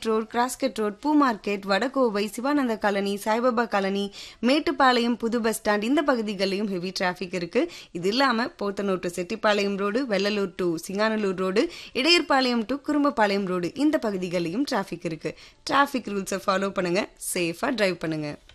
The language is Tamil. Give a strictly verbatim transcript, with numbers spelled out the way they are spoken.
ரோட், கிராஸ்கட் ரோட், பூ market, Vadakovai, Sivananda colony, Saibaba colony, Mettupalayam, புது பஸ் ஸ்டாண்ட் இந்த பகுதிகளிலும் ஹெவி டிராஃபிக் இருக்கு. இது இல்லாம Podanur to Chettipalayam road, Vellalur to Singanallur road, Idaiyarpalayam to Kurumbapalayam road இந்த பகுதிகளிலும் டிராஃபிக் இருக்கு. டிராஃபிக் ரூல்ஸை ஃபாலோ பண்ணுங்க, சேஃபா டிரைவ் பண்ணுங்க.